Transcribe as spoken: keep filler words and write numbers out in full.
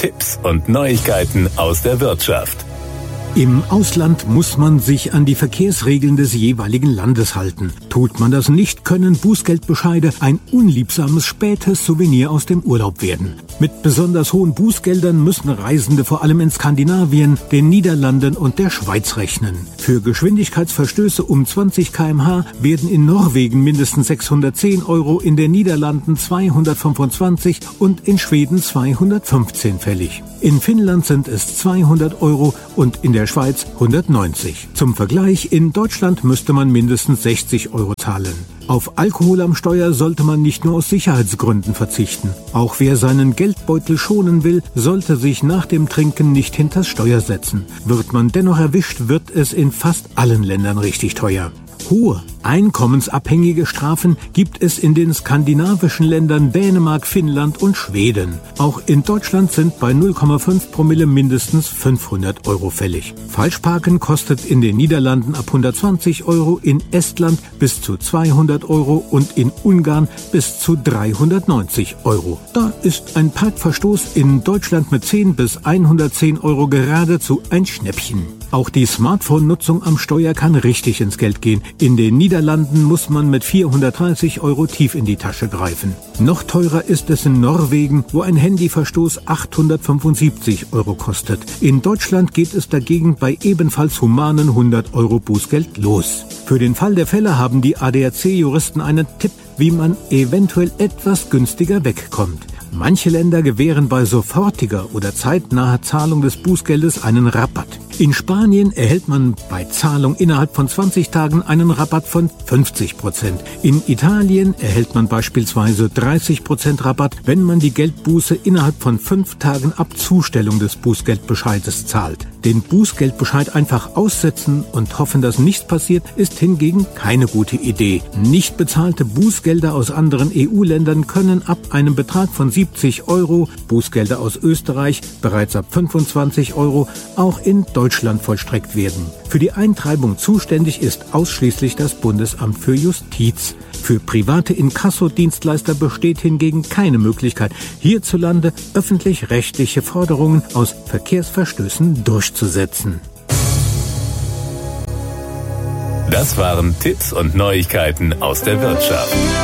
Tipps und Neuigkeiten aus der Wirtschaft. Im Ausland muss man sich an die Verkehrsregeln des jeweiligen Landes halten. Tut man das nicht, können Bußgeldbescheide ein unliebsames spätes Souvenir aus dem Urlaub werden. Mit besonders hohen Bußgeldern müssen Reisende vor allem in Skandinavien, den Niederlanden und der Schweiz rechnen. Für Geschwindigkeitsverstöße um zwanzig Kilometer pro Stunde werden in Norwegen mindestens sechshundertzehn Euro, in den Niederlanden zweihundertfünfundzwanzig und in Schweden zweihundertfünfzehn fällig. In Finnland sind es zweihundert Euro und in der Schweiz hundertneunzig. Zum Vergleich, in Deutschland müsste man mindestens sechzig Euro zahlen. Auf Alkohol am Steuer sollte man nicht nur aus Sicherheitsgründen verzichten. Auch wer seinen Geldbeutel schonen will, sollte sich nach dem Trinken nicht hinters Steuer setzen. Wird man dennoch erwischt, wird es in fast allen Ländern richtig teuer. Hohe, einkommensabhängige Strafen gibt es in den skandinavischen Ländern Dänemark, Finnland und Schweden. Auch in Deutschland sind bei null Komma fünf Promille mindestens fünfhundert Euro fällig. Falschparken kostet in den Niederlanden ab hundertzwanzig Euro, in Estland bis zu zweihundert Euro und in Ungarn bis zu dreihundertneunzig Euro. Da ist ein Parkverstoß in Deutschland mit zehn bis hundertzehn Euro geradezu ein Schnäppchen. Auch die Smartphone-Nutzung am Steuer kann richtig ins Geld gehen. In den Niederlanden muss man mit vierhundertdreißig Euro tief in die Tasche greifen. Noch teurer ist es in Norwegen, wo ein Handyverstoß achthundertfünfundsiebzig Euro kostet. In Deutschland geht es dagegen bei ebenfalls humanen hundert Euro Bußgeld los. Für den Fall der Fälle haben die A D A C-Juristen einen Tipp, wie man eventuell etwas günstiger wegkommt. Manche Länder gewähren bei sofortiger oder zeitnaher Zahlung des Bußgeldes einen Rabatt. In Spanien erhält man bei Zahlung innerhalb von zwanzig Tagen einen Rabatt von fünfzig Prozent. In Italien erhält man beispielsweise dreißig Prozent Rabatt, wenn man die Geldbuße innerhalb von fünf Tagen ab Zustellung des Bußgeldbescheides zahlt. Den Bußgeldbescheid einfach aussetzen und hoffen, dass nichts passiert, ist hingegen keine gute Idee. Nicht bezahlte Bußgelder aus anderen E U-Ländern können ab einem Betrag von siebzig Euro, Bußgelder aus Österreich bereits ab fünfundzwanzig Euro, auch in Deutschland vollstreckt werden. Für die Eintreibung zuständig ist ausschließlich das Bundesamt für Justiz. Für private Inkassodienstleister besteht hingegen keine Möglichkeit, hierzulande öffentlich-rechtliche Forderungen aus Verkehrsverstößen durchzusetzen. Das waren Tipps und Neuigkeiten aus der Wirtschaft.